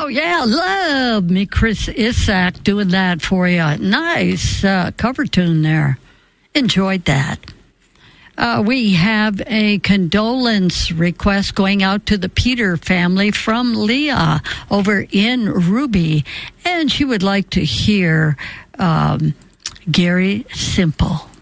yeah, love me, Chris Isaak, doing that for you. Nice cover tune there. Enjoyed that. We have a condolence request going out to the Peter family from Leah over in Ruby, and she would like to hear Gary Simple.